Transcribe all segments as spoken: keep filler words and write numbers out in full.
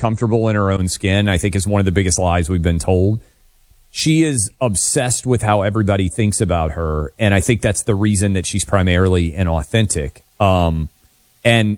comfortable in her own skin, I think is one of the biggest lies we've been told. She is obsessed with how everybody thinks about her, and I think that's the reason that she's primarily inauthentic. Um, and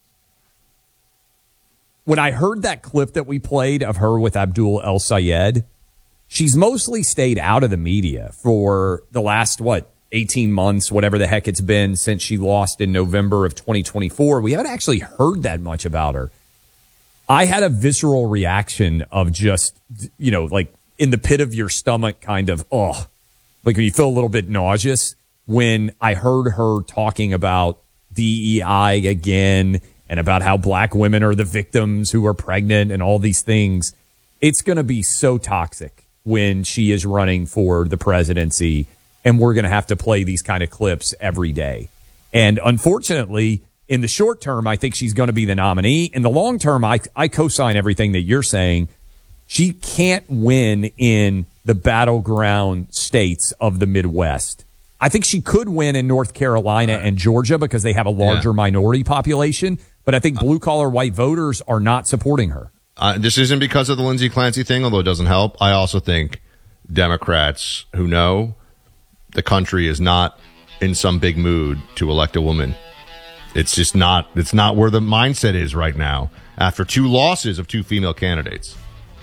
when I heard that clip that we played of her with Abdul El Sayed, she's mostly stayed out of the media for the last, what, eighteen months, whatever the heck it's been since she lost in November of twenty twenty-four. We haven't actually heard that much about her. I had a visceral reaction of just, you know, like in the pit of your stomach kind of, oh, like when you feel a little bit nauseous when I heard her talking about D E I again and about how black women are the victims who are pregnant and all these things. It's going to be so toxic when she is running for the presidency, and we're going to have to play these kind of clips every day. And unfortunately, in the short term, I think she's going to be the nominee. In the long term, I, I co-sign everything that you're saying. She can't win in the battleground states of the Midwest. I think she could win in North Carolina and Georgia because they have a larger yeah. minority population. But I think blue-collar white voters are not supporting her. Uh, this isn't because of the Lindsey Clancy thing, although it doesn't help. I also think Democrats who know the country is not in some big mood to elect a woman. It's just not, it's not where the mindset is right now after two losses of two female candidates.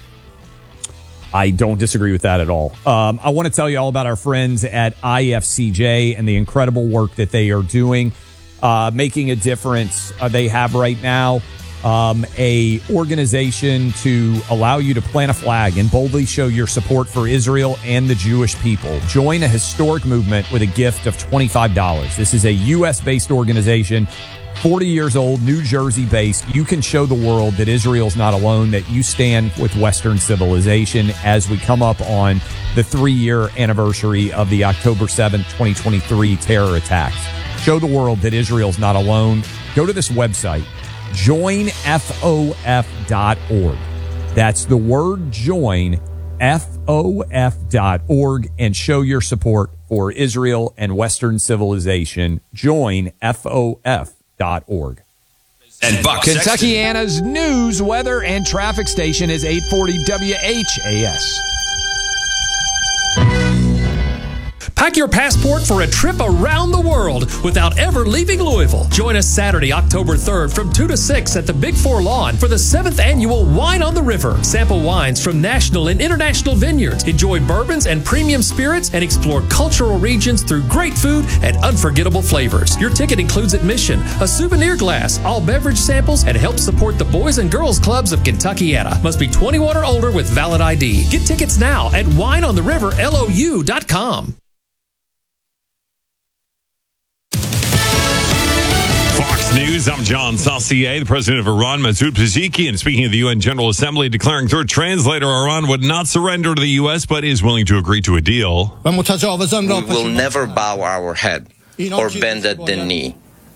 I don't disagree with that at all. Um, I want to tell you all about our friends at I F C J and the incredible work that they are doing, uh, making a difference. Uh, they have right now um, a organization to allow you to plant a flag and boldly show your support for Israel and the Jewish people. Join a historic movement with a gift of twenty-five dollars. This is a U S-based organization, forty years old, New Jersey-based. You can show the world that Israel's not alone, that you stand with Western civilization as we come up on the three-year anniversary of the October seventh, twenty twenty-three terror attacks. Show the world that Israel's not alone. Go to this website, join F O F dot org. That's the word join, F O F dot org, and show your support for Israel and Western civilization. Join F O F dot org. And Buck Kentuckiana's news, weather, and traffic station is eight forty W H A S. Pack your passport for a trip around the world without ever leaving Louisville. Join us Saturday, October third from two to six at the Big Four Lawn for the seventh annual Wine on the River. Sample wines from national and international vineyards. Enjoy bourbons and premium spirits and explore cultural regions through great food and unforgettable flavors. Your ticket includes admission, a souvenir glass, all beverage samples, and helps support the Boys and Girls Clubs of Kentuckiana. Must be twenty-one or older with valid I D. Get tickets now at wine on the river lou dot com. News. I'm John Saucier. The president of Iran, Masoud Pezeshkian, speaking of the U N General Assembly, declaring through a translator Iran would not surrender to the U S, but is willing to agree to a deal. We will never bow our head or bend at the knee.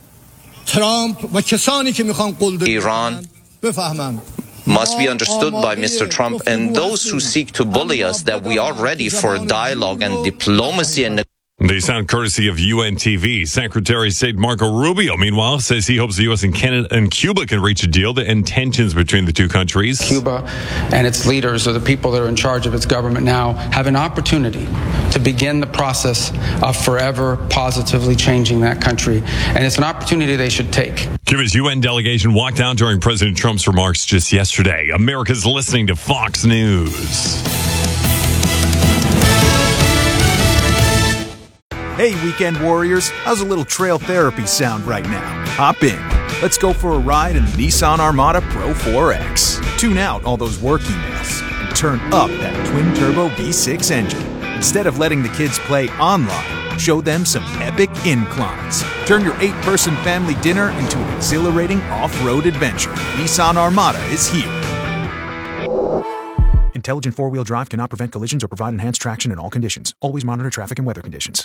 Iran must be understood by Mister Trump and those who seek to bully us that we are ready for dialogue and diplomacy and They sound courtesy of U N T V. Secretary of State Marco Rubio, meanwhile, says he hopes the U S and Canada and Cuba can reach a deal to end tensions between the two countries. Cuba and its leaders, or the people that are in charge of its government now, have an opportunity to begin the process of forever positively changing that country. And it's an opportunity they should take. Cuba's U N delegation walked out during President Trump's remarks just yesterday. America's listening to Fox News. Hey, weekend warriors, how's a little trail therapy sound right now? Hop in. Let's go for a ride in the Nissan Armada Pro four X. Tune out all those work emails and turn up that twin-turbo V six engine. Instead of letting the kids play online, show them some epic inclines. Turn your eight-person family dinner into an exhilarating off-road adventure. Nissan Armada is here. Intelligent four-wheel drive cannot prevent collisions or provide enhanced traction in all conditions. Always monitor traffic and weather conditions.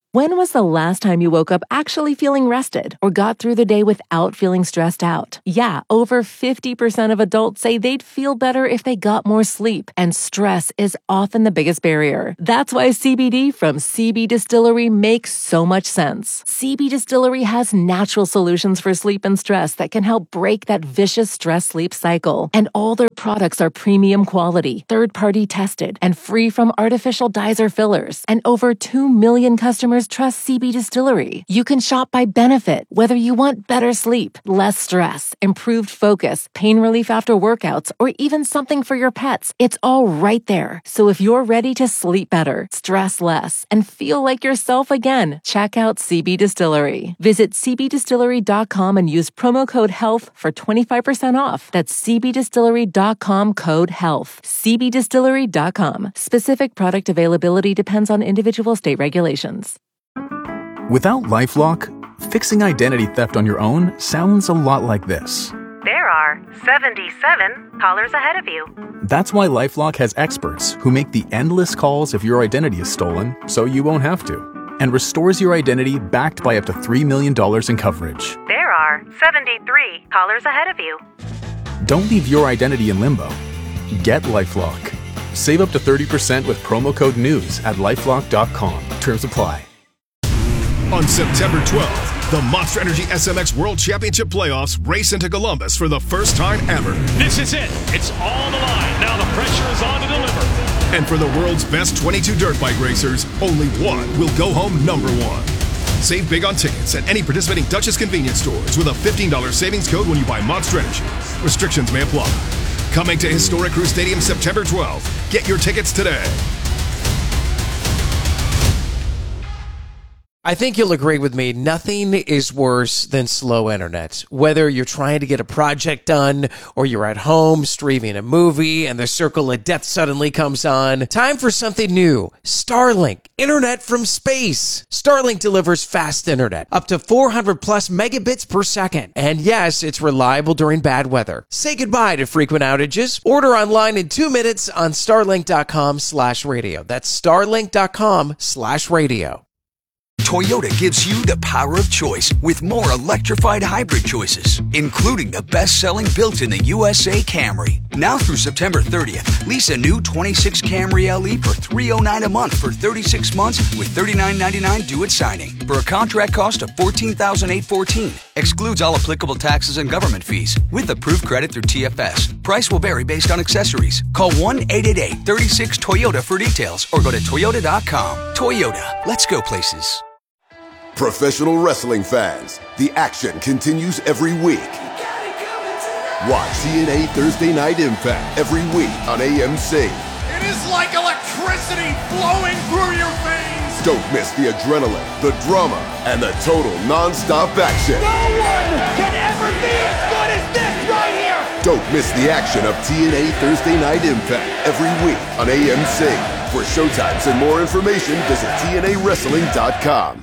When was the last time you woke up actually feeling rested or got through the day without feeling stressed out? Yeah, over fifty percent of adults say they'd feel better if they got more sleep, and stress is often the biggest barrier. That's why C B D from C B Distillery makes so much sense. C B Distillery has natural solutions for sleep and stress that can help break that vicious stress-sleep cycle. And all their products are premium quality, third-party tested, and free from artificial dyes or fillers. And over two million customers trust C B Distillery. You can shop by benefit, whether you want better sleep, less stress, improved focus, pain relief after workouts, or even something for your pets. It's all right there. So if you're ready to sleep better, stress less, and feel like yourself again, check out C B Distillery. Visit c b distillery dot com and use promo code HEALTH for twenty-five percent off. That's c b distillery dot com code HEALTH. c b distillery dot com. Specific product availability depends on individual state regulations. Without LifeLock, fixing identity theft on your own sounds a lot like this. There are seventy-seven callers ahead of you. That's why LifeLock has experts who make the endless calls if your identity is stolen, so you won't have to, and restores your identity backed by up to three million dollars in coverage. There are seventy-three callers ahead of you. Don't leave your identity in limbo. Get LifeLock. Save up to thirty percent with promo code NEWS at lifelock dot com. Terms apply. On September twelfth, the Monster Energy S M X World Championship Playoffs race into Columbus for the first time ever. This is it. It's all the line. Now the pressure is on to deliver. And for the world's best twenty-two dirt bike racers, only one will go home number one. Save big on tickets at any participating Dutchess convenience stores with a fifteen dollars savings code when you buy Monster Energy. Restrictions may apply. Coming to Historic Crew Stadium September twelfth. Get your tickets today. I think you'll agree with me, nothing is worse than slow internet. Whether you're trying to get a project done or you're at home streaming a movie and the circle of death suddenly comes on, time for something new. Starlink, internet from space. Starlink delivers fast internet, up to four hundred plus megabits per second. And yes, it's reliable during bad weather. Say goodbye to frequent outages. Order online in two minutes on starlink dot com slash radio. That's starlink dot com slash radio. Toyota gives you the power of choice with more electrified hybrid choices, including the best-selling built in the U S A Camry. Now through September thirtieth, lease a new twenty-six Camry L E for three hundred nine dollars a month for thirty-six months with thirty-nine ninety-nine due at signing. For a contract cost of fourteen thousand eight hundred fourteen dollars. Excludes all applicable taxes and government fees. With approved credit through T F S. Price will vary based on accessories. Call one eight eight eight, three six, Toyota for details or go to toyota dot com. Toyota, let's go places. Professional wrestling fans, the action continues every week. Watch T N A Thursday Night Impact every week on A M C. It is like electricity flowing through your veins. Don't miss the adrenaline, the drama, and the total non-stop action. No one can ever be as good as this right here. Don't miss the action of T N A Thursday Night Impact every week on A M C. For showtimes and more information, visit T N A wrestling dot com.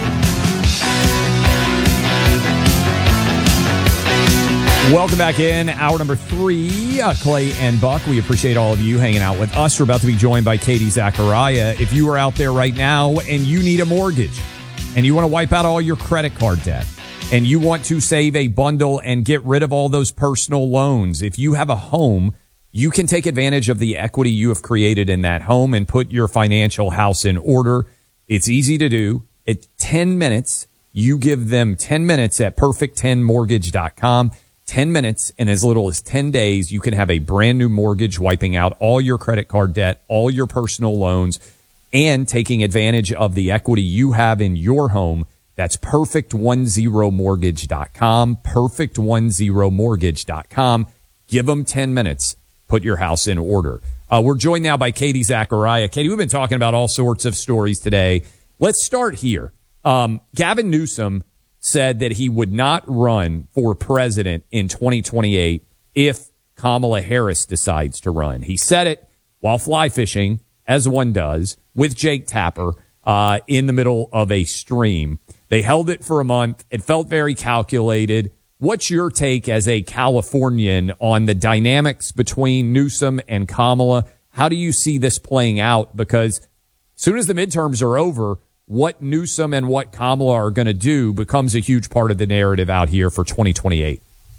Welcome back in. Hour number three, uh, Clay and Buck. We appreciate all of you hanging out with us. We're about to be joined by Katie Zachariah. If you are out there right now and you need a mortgage and you want to wipe out all your credit card debt and you want to save a bundle and get rid of all those personal loans, if you have a home, you can take advantage of the equity you have created in that home and put your financial house in order. It's easy to do. It's ten minutes. You give them ten minutes at perfect ten mortgage dot com. ten minutes, in as little as ten days, you can have a brand new mortgage, wiping out all your credit card debt, all your personal loans, and taking advantage of the equity you have in your home. That's perfect ten mortgage dot com, perfect ten mortgage dot com. Give them ten minutes. Put your house in order. Uh, we're joined now by Katie Zachariah. Katie, we've been talking about all sorts of stories today. Let's start here. Um, Gavin Newsom said that he would not run for president in twenty twenty-eight if Kamala Harris decides to run. He said it while fly fishing, as one does, with Jake Tapper uh, in the middle of a stream. They held it for a month. It felt very calculated. What's your take as a Californian on the dynamics between Newsom and Kamala? How do you see this playing out? Because as soon as the midterms are over, what Newsom and what Kamala are going to do becomes a huge part of the narrative out here for twenty twenty-eight.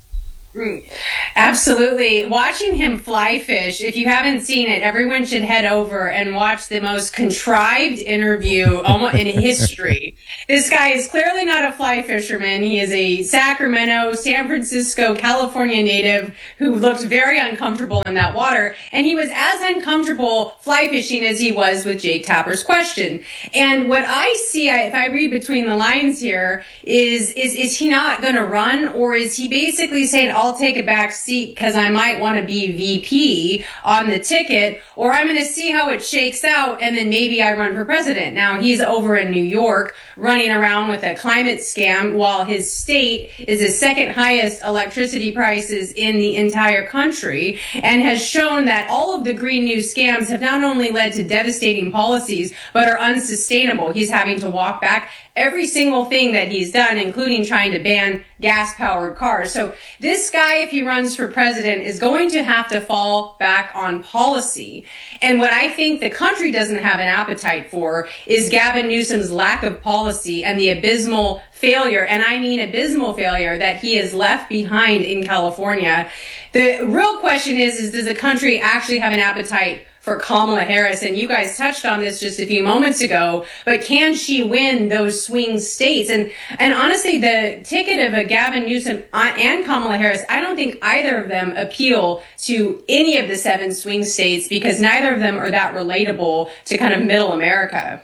Absolutely. Watching him fly fish, if you haven't seen it, everyone should head over and watch the most contrived interview almost in history. This guy is clearly not a fly fisherman. He is a Sacramento, San Francisco, California native who looked very uncomfortable in that water. And he was as uncomfortable fly fishing as he was with Jake Tapper's question. And what I see, if I read between the lines here, is, is, is he not going to run, or is he basically saying, I'll take a back seat because I might want to be V P on the ticket, or I'm going to see how it shakes out and then maybe I run for president. Now he's over in New York running around with a climate scam while his state is the second highest electricity prices in the entire country, and has shown that all of the Green New scams have not only led to devastating policies but are unsustainable. He's having to walk back every single thing that he's done, including trying to ban gas-powered cars. So this guy, if he runs for president, is going to have to fall back on policy. And what I think the country doesn't have an appetite for is Gavin Newsom's lack of policy and the abysmal failure, and I mean abysmal failure, that he has left behind in California. The real question is, is does the country actually have an appetite for Kamala Harris? And you guys touched on this just a few moments ago, but can she win those swing states? And and honestly, the ticket of a Gavin Newsom and Kamala Harris, I don't think either of them appeal to any of the seven swing states, because neither of them are that relatable to kind of middle America.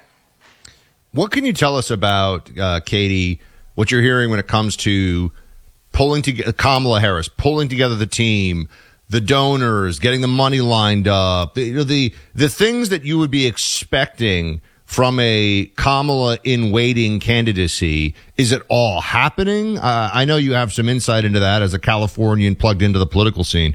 What can you tell us about, uh, Katie, what you're hearing when it comes to pulling together Kamala Harris, pulling together the team, the donors, getting the money lined up, you know, the the things that you would be expecting from a Kamala in waiting candidacy? Is it all happening? Uh, I know you have some insight into that as a Californian plugged into the political scene.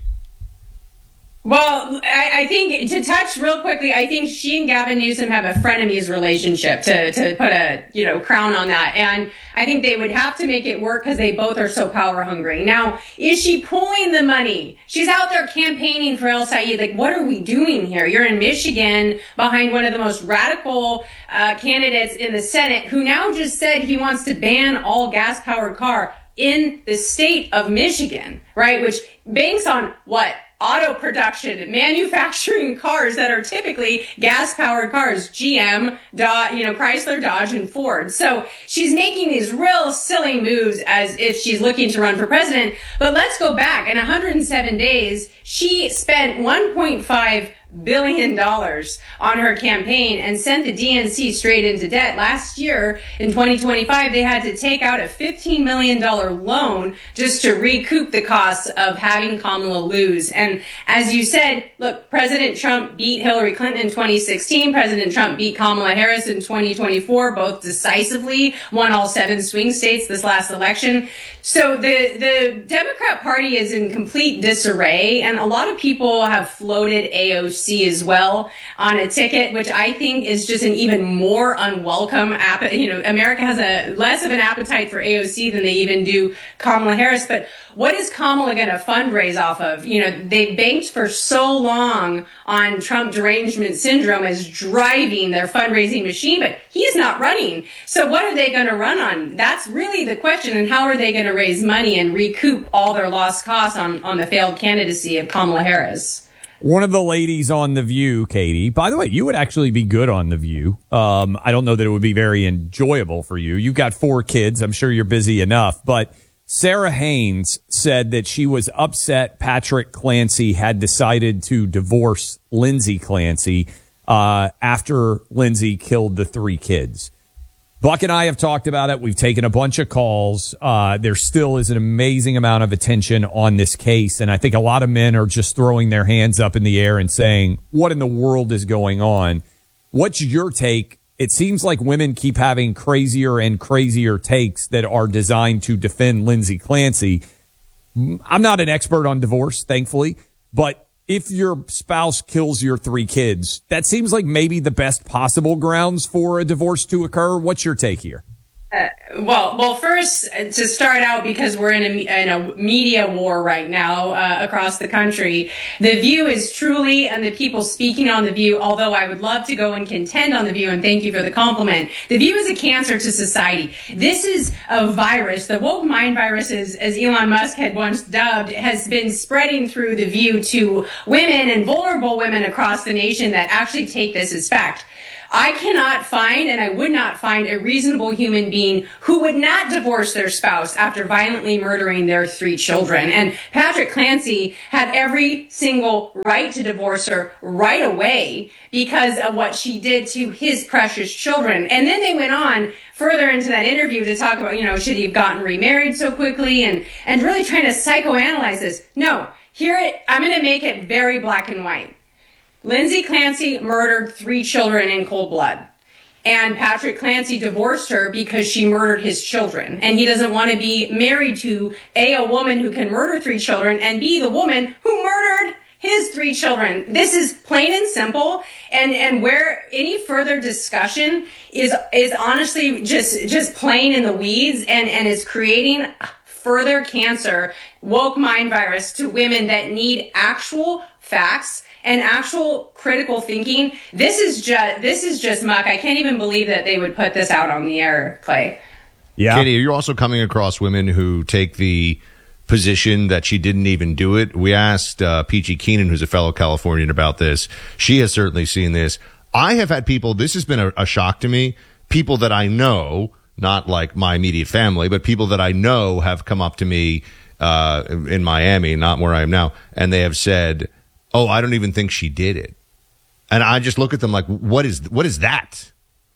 Well, I, I think, to touch real quickly, I think she and Gavin Newsom have a frenemies relationship, to, to put a, you know, crown on that. And I think they would have to make it work because they both are so power hungry. Now, is she pulling the money? She's out there campaigning for El Sayed. Like, what are we doing here? You're in Michigan behind one of the most radical uh, candidates in the Senate, who now just said he wants to ban all gas-powered car in the state of Michigan, right? Which banks on what? Auto production, manufacturing cars that are typically gas-powered cars, G M, Dodge, you know, Chrysler, Dodge, and Ford. So she's making these real silly moves as if she's looking to run for president. But let's go back. In one hundred seven days, she spent one point five billion dollars on her campaign and sent the D N C straight into debt. Last year, in twenty twenty-five, they had to take out a fifteen million dollars loan just to recoup the costs of having Kamala lose. And as you said, look, President Trump beat Hillary Clinton in twenty sixteen. President Trump beat Kamala Harris in twenty twenty-four, both decisively, won all seven swing states this last election. So the, the Democrat Party is in complete disarray, and a lot of people have floated A O C as well on a ticket, which I think is just an even more unwelcome app. You know, America has a less of an appetite for A O C than they even do Kamala Harris. But what is Kamala going to fundraise off of? You know, they banked for so long on Trump derangement syndrome as driving their fundraising machine, but he's not running. So what are they going to run on? That's really the question. And how are they going to raise money and recoup all their lost costs on, on the failed candidacy of Kamala Harris? One of the ladies on The View, Katie, by the way, you would actually be good on The View. Um, I don't know that it would be very enjoyable for you. You've got four kids. I'm sure you're busy enough. But Sarah Haynes said that she was upset Patrick Clancy had decided to divorce Lindsay Clancy uh, after Lindsay killed the three kids. Buck and I have talked about it. We've taken a bunch of calls. Uh, there still is an amazing amount of attention on this case. And I think a lot of men are just throwing their hands up in the air and saying, what in the world is going on? What's your take? It seems like women keep having crazier and crazier takes that are designed to defend Lindsay Clancy. I'm not an expert on divorce, thankfully, but if your spouse kills your three kids, that seems like maybe the best possible grounds for a divorce to occur. What's your take here? Uh, well, well, first to start out, because we're in a, in a media war right now uh, across the country. The View is truly, and the people speaking on The View, although I would love to go and contend on The View, and thank you for the compliment. The View is a cancer to society. This is a virus. The woke mind virus, is, as Elon Musk had once dubbed, has been spreading through The View to women and vulnerable women across the nation that actually take this as fact. I cannot find, and I would not find, a reasonable human being who would not divorce their spouse after violently murdering their three children. And Patrick Clancy had every single right to divorce her right away because of what she did to his precious children. And then they went on further into that interview to talk about, you know, should he have gotten remarried so quickly, and, and really trying to psychoanalyze this. No, here it, I'm going to make it very black and white. Lindsay Clancy murdered three children in cold blood. And Patrick Clancy divorced her because she murdered his children. And he doesn't want to be married to, A, a woman who can murder three children, and B, the woman who murdered his three children. This is plain and simple. And, and where any further discussion is, is honestly just, just plain in the weeds, and, and is creating further cancer, woke mind virus, to women that need actual facts and actual critical thinking. This is just this is just muck. I can't even believe that they would put this out on the air, Clay. Yeah. Katie, you're also coming across women who take the position that she didn't even do it. We asked uh, Peachy Keenan, who's a fellow Californian, about this. She has certainly seen this. I have had people, this has been a, a shock to me, people that I know, not like my immediate family, but people that I know have come up to me uh, in Miami, not where I am now, and they have said, oh, I don't even think she did it. And I just look at them like, what is what is that?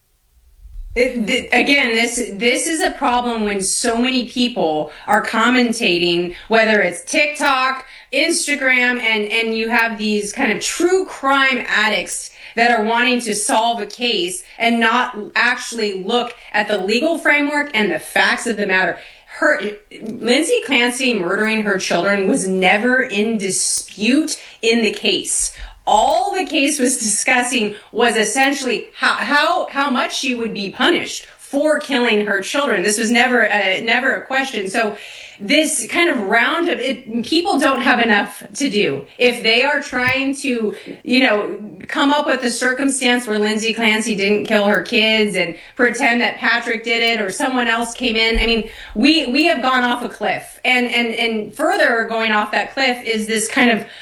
It, th- again, this this is a problem when so many people are commentating, whether it's TikTok, Instagram, and, and you have these kind of true crime addicts that are wanting to solve a case and not actually look at the legal framework and the facts of the matter. Her, Lindsay Clancy murdering her children was never in dispute in the case. All the case was discussing was essentially how how how much she would be punished for killing her children. This was never a, never a question. So this kind of round of it, people don't have enough to do. If they are trying to, you know, come up with a circumstance where Lindsay Clancy didn't kill her kids and pretend that Patrick did it or someone else came in, I mean, we we have gone off a cliff. And and and further going off that cliff is this kind of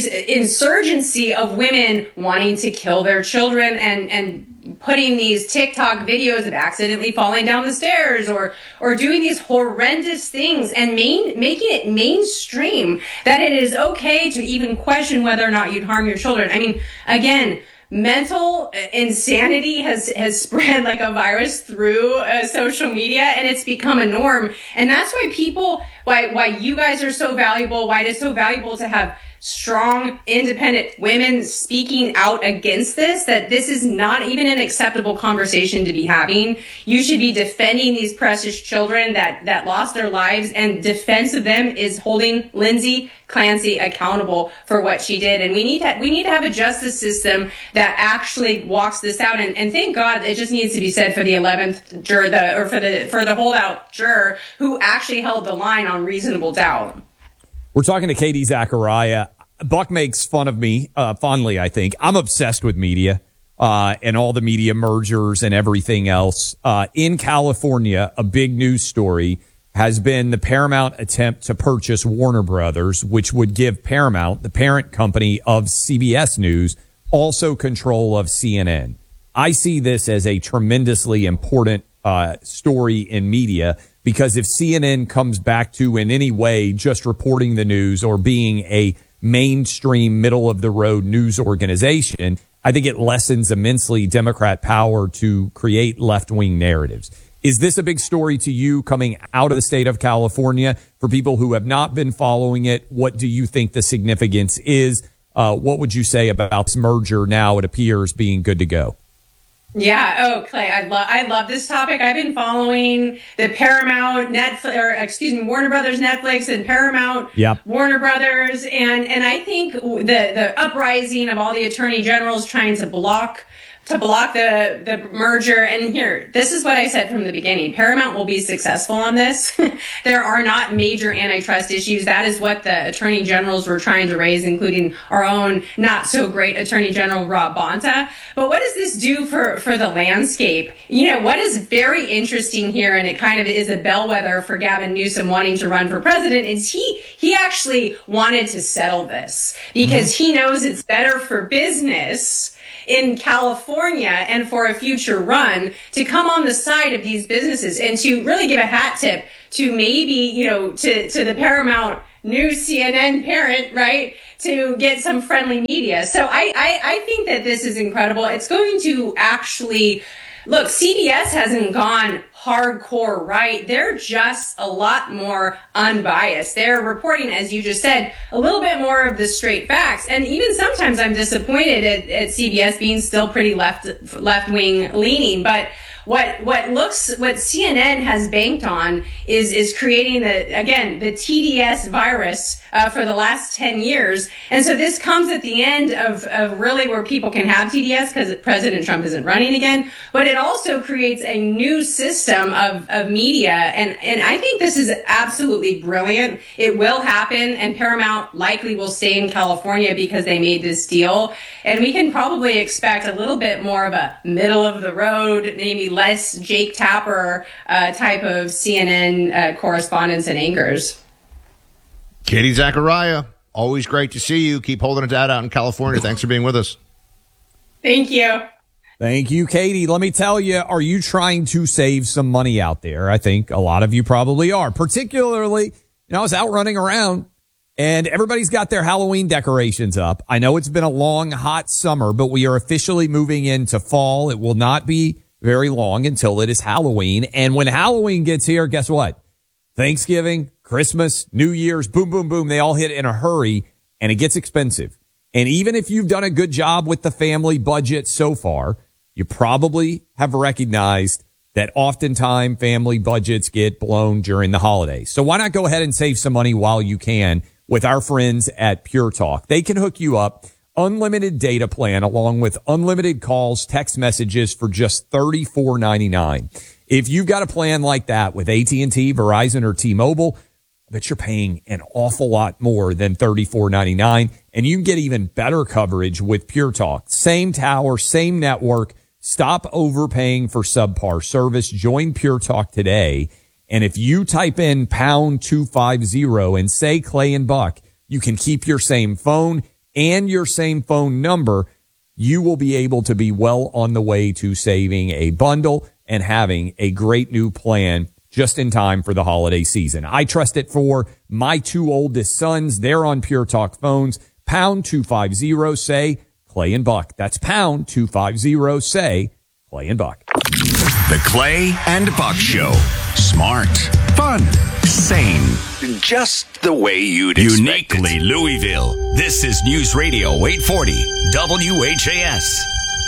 insurgency of women wanting to kill their children and and putting these TikTok videos of accidentally falling down the stairs or or doing these horrendous things and main, making it mainstream that it is okay to even question whether or not you'd harm your children. I mean, again, mental insanity has has spread like a virus through uh, social media, and it's become a norm. And that's why people, why why you guys are so valuable, why it is so valuable to have strong, independent women speaking out against this, that this is not even an acceptable conversation to be having. You should be defending these precious children that, that lost their lives, and defense of them is holding Lindsay Clancy accountable for what she did. And we need to, we need to have a justice system that actually walks this out. And, and thank God it just needs to be said for the eleventh juror, the, or for the, for the holdout juror who actually held the line on reasonable doubt. We're talking to Katie Zachariah. Buck makes fun of me, uh, fondly, I think. I'm obsessed with media, uh, and all the media mergers and everything else. Uh, in California, a big news story has been the Paramount attempt to purchase Warner Brothers, which would give Paramount, the parent company of C B S News, also control of C N N. I see this as a tremendously important, uh, story in media, because if C N N comes back to in any way just reporting the news or being a mainstream middle of the road news organization, I think it lessens immensely Democrat power to create left wing narratives. Is this a big story to you coming out of the state of California? For people who have not been following it, what do you think the significance is? Uh, what would you say about this merger now, it appears, being good to go? Yeah. Oh, Clay, I love I love this topic. I've been following the Paramount Netflix, or excuse me, Warner Brothers Netflix and Paramount yep. Warner Brothers, and and I think the the uprising of all the attorney generals trying to block to block the, the merger. And here, this is what I said from the beginning. Paramount will be successful on this. There are not major antitrust issues. That is what the attorney generals were trying to raise, including our own not so great Attorney General Rob Bonta. But what does this do for, for the landscape? You know, what is very interesting here, and it kind of is a bellwether for Gavin Newsom wanting to run for president, is he, he actually wanted to settle this because he knows it's better for business in California and for a future run to come on the side of these businesses and to really give a hat tip to maybe, you know, to, to the Paramount News C N N parent, right, to get some friendly media. So I, I, I think that this is incredible. It's going to actually, look, C B S hasn't gone hardcore right. They're just a lot more unbiased. They're reporting, as you just said, a little bit more of the straight facts. And even sometimes I'm disappointed at, at C B S being still pretty left, left-wing leaning. But what, what looks, what C N N has banked on is, is creating the, again, the T D S virus, uh, for the last ten years. And so this comes at the end of, of really where people can have T D S because President Trump isn't running again. But it also creates a new system of, of media. And, and I think this is absolutely brilliant. It will happen, and Paramount likely will stay in California because they made this deal. And we can probably expect a little bit more of a middle of the road, maybe less Jake Tapper uh, type of C N N uh, correspondents and anchors. Katie Zachariah, always great to see you. Keep holding it down out in California. Thanks for being with us. Thank you. Thank you, Katie. Let me tell you, are you trying to save some money out there? I think a lot of you probably are. Particularly, you know, I was out running around and everybody's got their Halloween decorations up. I know it's been a long, hot summer, but we are officially moving into fall. It will not be very long until it is Halloween. And when Halloween gets here, guess what? Thanksgiving, Christmas, New Year's, boom, boom, boom. They all hit in a hurry and it gets expensive. And even if you've done a good job with the family budget so far, you probably have recognized that oftentimes family budgets get blown during the holidays. So why not go ahead and save some money while you can with our friends at Pure Talk? They can hook you up. Unlimited data plan along with unlimited calls, text messages for just thirty-four ninety-nine. If you've got a plan like that with A T and T, Verizon, or T-Mobile, I bet you're paying an awful lot more than thirty-four ninety-nine, and you can get even better coverage with Pure Talk. Same tower, same network. Stop overpaying for subpar service. Join Pure Talk today. And if you type in pound two fifty and say Clay and Buck, you can keep your same phone and your same phone number. You will be able to be well on the way to saving a bundle and having a great new plan just in time for the holiday season. I trust it for my two oldest sons. They're on Pure Talk phones. Pound two fifty, say Clay and Buck. That's pound two fifty, say Clay and Buck. The Clay and Buck Show. Smart, fun, sane. Just the way you'd expect. Uniquely Louisville. This is News Radio eight forty W H A S.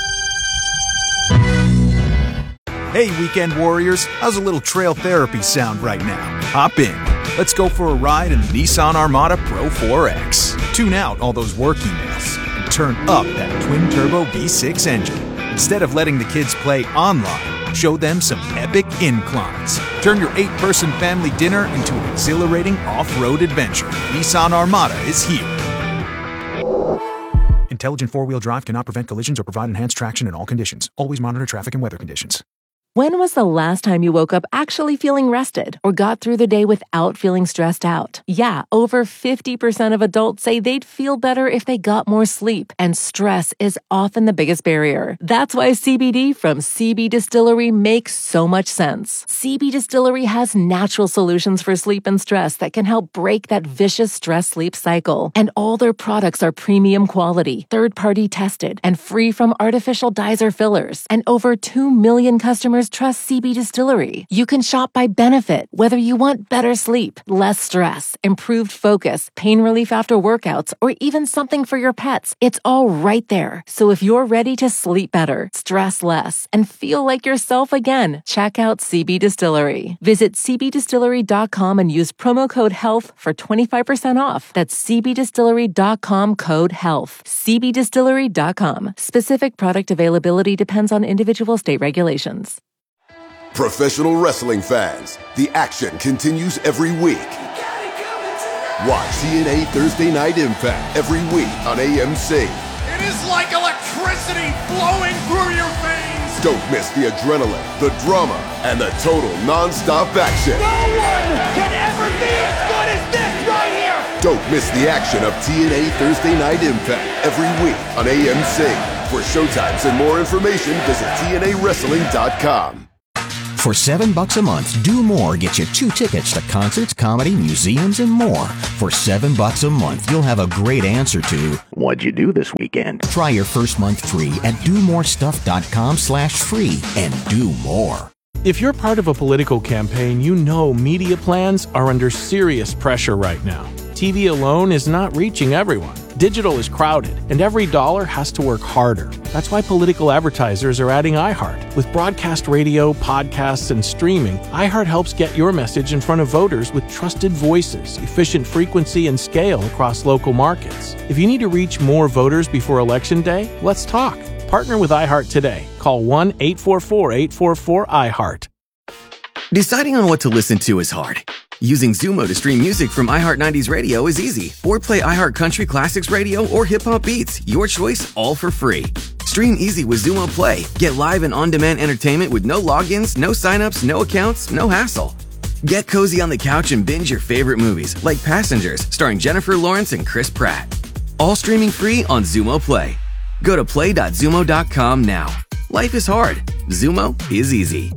Hey, weekend warriors, how's a little trail therapy sound right now? Hop in. Let's go for a ride in the Nissan Armada Pro four X. Tune out all those work emails and turn up that twin-turbo V six engine. Instead of letting the kids play online, show them some epic inclines. Turn your eight-person family dinner into an exhilarating off-road adventure. Nissan Armada is here. Intelligent four-wheel drive cannot prevent collisions or provide enhanced traction in all conditions. Always monitor traffic and weather conditions. When was the last time you woke up actually feeling rested or got through the day without feeling stressed out? Yeah, over fifty percent of adults say they'd feel better if they got more sleep, and stress is often the biggest barrier. That's why C B D from C B Distillery makes so much sense. C B Distillery has natural solutions for sleep and stress that can help break that vicious stress-sleep cycle. And all their products are premium quality, third-party tested, and free from artificial dyes or fillers. And over two million customers just trust C B Distillery. You can shop by benefit, whether you want better sleep, less stress, improved focus, pain relief after workouts, or even something for your pets. It's all right there. So if you're ready to sleep better, stress less, and feel like yourself again, check out C B Distillery. Visit c b distillery dot com and use promo code HEALTH for twenty-five percent off. That's c b distillery dot com code HEALTH. c b distillery dot com. Specific product availability depends on individual state regulations. Professional wrestling fans, the action continues every week. Watch T N A Thursday Night Impact every week on A M C. It is like electricity flowing through your veins. Don't miss the adrenaline, the drama, and the total non-stop action. No one can ever be as good as this right here. Don't miss the action of T N A Thursday Night Impact every week on A M C. For showtimes and more information, visit T N A wrestling dot com. For seven bucks a month, Do More gets you two tickets to concerts, comedy, museums, and more. For seven bucks a month, you'll have a great answer to what'd you do this weekend? Try your first month free at do more stuff dot com slash free and do more. If you're part of a political campaign, you know media plans are under serious pressure right now. T V alone is not reaching everyone. Digital is crowded, and every dollar has to work harder. That's why political advertisers are adding iHeart. With broadcast radio, podcasts, and streaming, iHeart helps get your message in front of voters with trusted voices, efficient frequency, and scale across local markets. If you need to reach more voters before Election Day, let's talk. Partner with iHeart today. Call one eight four four, eight four four, iHeart. Deciding on what to listen to is hard. Using Zumo to stream music from iHeart nineties Radio is easy. Or play iHeart Country Classics Radio or Hip Hop Beats. Your choice, all for free. Stream easy with Zumo Play. Get live and on-demand entertainment with no logins, no signups, no accounts, no hassle. Get cozy on the couch and binge your favorite movies, like Passengers, starring Jennifer Lawrence and Chris Pratt. All streaming free on Zumo Play. Go to play dot zumo dot com now. Life is hard. Zumo is easy.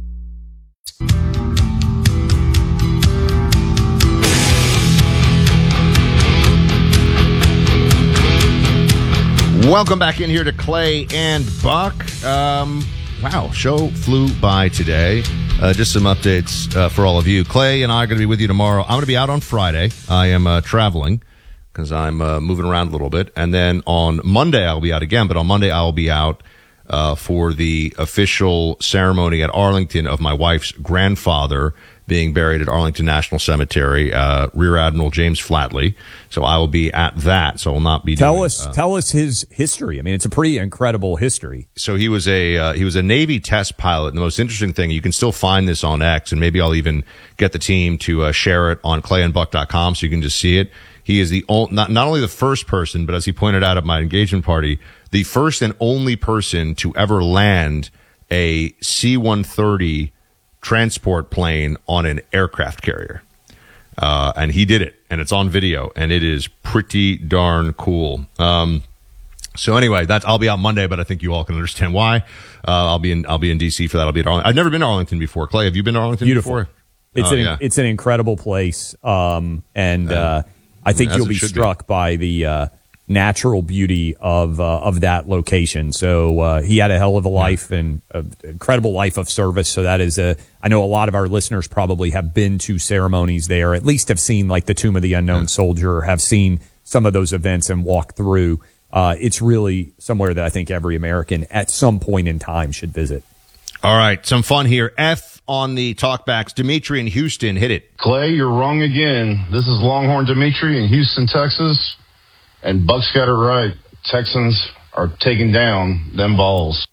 Welcome back in here to Clay and Buck. Um, wow, show flew by today. Uh, just some updates uh, for all of you. Clay and I are going to be with you tomorrow. I'm going to be out on Friday. I am uh, traveling because I'm uh, moving around a little bit. And then on Monday, I'll be out again. But on Monday, I'll be out uh, for the official ceremony at Arlington of my wife's grandfather being buried at Arlington National Cemetery, uh, Rear Admiral James Flatley. So I will be at that. So I will not be tell doing, us uh, tell us his history. I mean, it's a pretty incredible history. So he was a uh, he was a Navy test pilot. And the most interesting thing, you can still find this on X, and maybe I'll even get the team to uh, share it on clay and buck dot com so you can just see it. He is the only, not not only the first person, but as he pointed out at my engagement party, the first and only person to ever land a C one thirty transport plane on an aircraft carrier. Uh, and he did it, and it's on video, and it is pretty darn cool. Um, so anyway, that's, I'll be out Monday, but I think you all can understand why. Uh, I'll be in, I'll be in D C for that. I'll be at Arlington. I've never been to Arlington before. Clay, have you been to Arlington Beautiful. before? It's oh, an, yeah. it's an incredible place. Um, and, uh, I think As you'll it be should struck be. by the, uh, natural beauty of uh, of that location. So uh, he had a hell of a life and an incredible life of service. So that is a, I know a lot of our listeners probably have been to ceremonies there, at least have seen like the Tomb of the Unknown yeah. Soldier, have seen some of those events and walked through. Uh, it's really somewhere that I think every American at some point in time should visit. All right, some fun here. F on the talkbacks. Dimitri in Houston, hit it. Clay, you're wrong again. This is Longhorn Dimitri in Houston, Texas. And Buck's got it right. Texans are taking down them balls.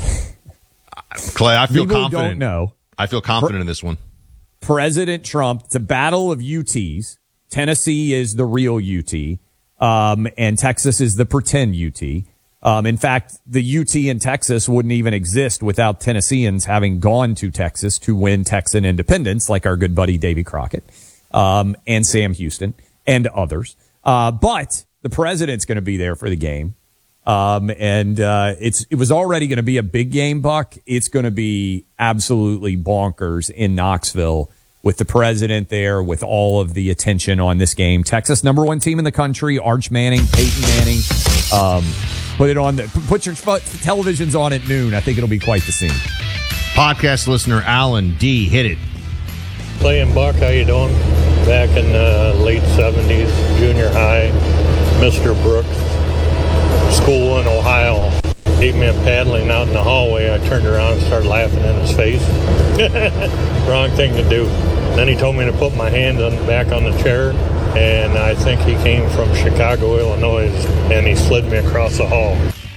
Clay, I feel People confident. Don't know. I feel confident Pre- in this one. President Trump, it's a battle of U Ts. Tennessee is the real U T, um, and Texas is the pretend U T. Um, in fact, the U T in Texas wouldn't even exist without Tennesseans having gone to Texas to win Texan independence, like our good buddy Davy Crockett, um, and Sam Houston and others. Uh, but the president's going to be there for the game. Um, and, uh, it's, it was already going to be a big game, Buck. It's going to be absolutely bonkers in Knoxville with the president there, with all of the attention on this game. Texas, number one team in the country, Arch Manning, Peyton Manning. Um, put it on the, put your televisions on at noon. I think it'll be quite the scene. Podcast listener Alan D. Hit it. Clay and Buck, how you doing? Back in the late seventies, junior high, Mister Brooks, school in Ohio, gave me a paddling out in the hallway. I turned around and started laughing in his face. Wrong thing to do. Then he told me to put my hand on, back on the chair, and I think he came from Chicago, Illinois, and he slid me across the hall.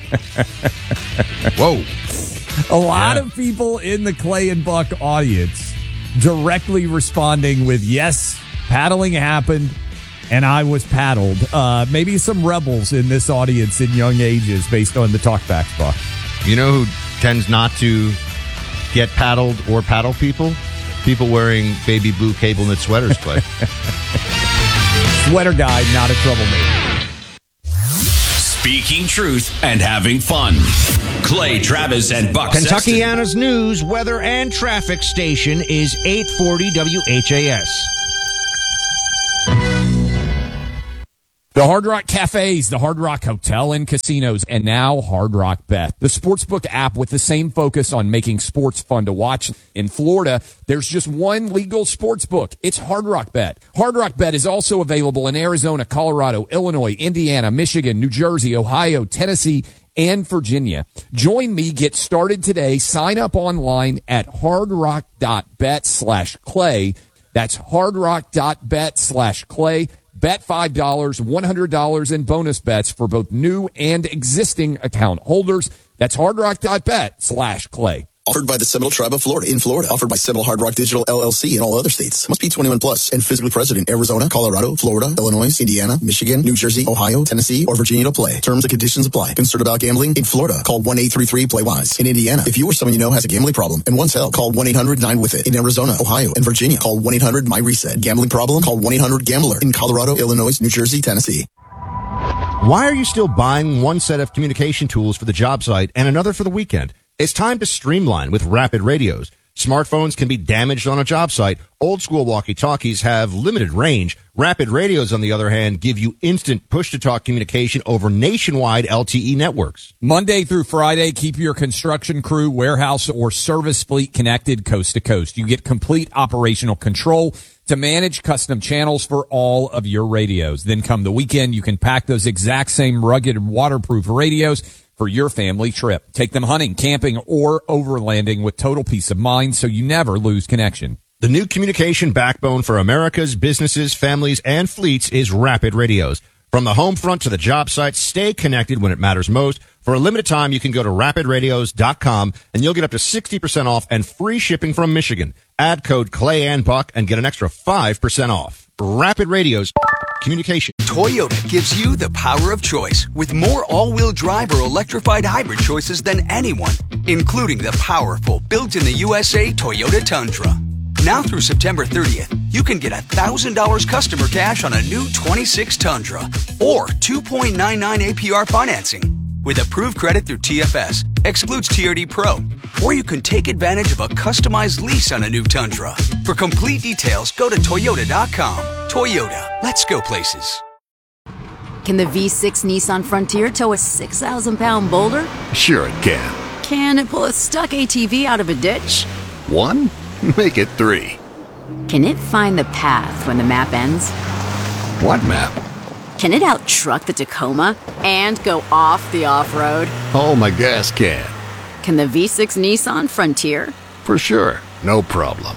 Whoa. A lot Yeah. of people in the Clay and Buck audience directly responding with, yes, paddling happened, and I was paddled. Uh, maybe some rebels in this audience in young ages based on the talkbacks, Buck. You know who tends not to get paddled or paddle people? People wearing baby blue cable knit sweaters, Clay. Sweater guy, not a troublemaker. Speaking truth and having fun. Clay, Travis, and Buck Sexton. Kentuckiana's news, weather, and traffic station is eight forty W H A S. The Hard Rock Cafes, the Hard Rock Hotel and Casinos, and now Hard Rock Bet, the sportsbook app with the same focus on making sports fun to watch. In Florida, there's just one legal sportsbook. It's Hard Rock Bet. Hard Rock Bet is also available in Arizona, Colorado, Illinois, Indiana, Michigan, New Jersey, Ohio, Tennessee, and Virginia. Join me. Get started today. Sign up online at hardrock.bet slash clay. That's hardrock.bet slash clay. Bet five dollars, one hundred dollars in bonus bets for both new and existing account holders. That's hardrock.bet slash clay. Offered by the Seminole Tribe of Florida in Florida. Offered by Seminole Hard Rock Digital L L C in all other states. Must be twenty-one plus and physically present in Arizona, Colorado, Florida, Illinois, Indiana, Michigan, New Jersey, Ohio, Tennessee, or Virginia to play. Terms and conditions apply. Concerned about gambling? In Florida, call one eight three three play wise. In Indiana, if you or someone you know has a gambling problem and wants help, call one eight hundred nine with it. In Arizona, Ohio, and Virginia, call one eight hundred my reset. Gambling problem? Call one eight hundred gambler. In Colorado, Illinois, New Jersey, Tennessee. Why are you still buying one set of communication tools for the job site and another for the weekend? It's time to streamline with Rapid Radios. Smartphones can be damaged on a job site. Old school walkie-talkies have limited range. Rapid Radios, on the other hand, give you instant push-to-talk communication over nationwide L T E networks. Monday through Friday, keep your construction crew, warehouse, or service fleet connected coast to coast. You get complete operational control to manage custom channels for all of your radios. Then come the weekend, you can pack those exact same rugged waterproof radios for your family trip. Take them hunting, camping, or overlanding with total peace of mind so you never lose connection. The new communication backbone for America's businesses, families, and fleets is Rapid Radios. From the home front to the job site, stay connected when it matters most. For a limited time, you can go to rapid radios dot com and you'll get up to sixty percent off and free shipping from Michigan. Add code Clay and Buck and get an extra five percent off. Rapid Radios. Communication. Toyota gives you the power of choice with more all-wheel drive or electrified hybrid choices than anyone, including the powerful built-in-the-U S A Toyota Tundra. Now through September thirtieth, you can get one thousand dollars customer cash on a new twenty-six Tundra or two point nine nine A P R financing with approved credit through T F S, excludes T R D Pro, or you can take advantage of a customized lease on a new Tundra. For complete details, go to toyota dot com. Toyota, let's go places. Can the V six Nissan Frontier tow a six thousand pound boulder? Sure it can. Can it pull a stuck A T V out of a ditch? One? Make it three. Can it find the path when the map ends? What map? Can it out-truck the Tacoma and go off the off-road? Oh, my gas can. Can the V six Nissan Frontier? For sure. No problem.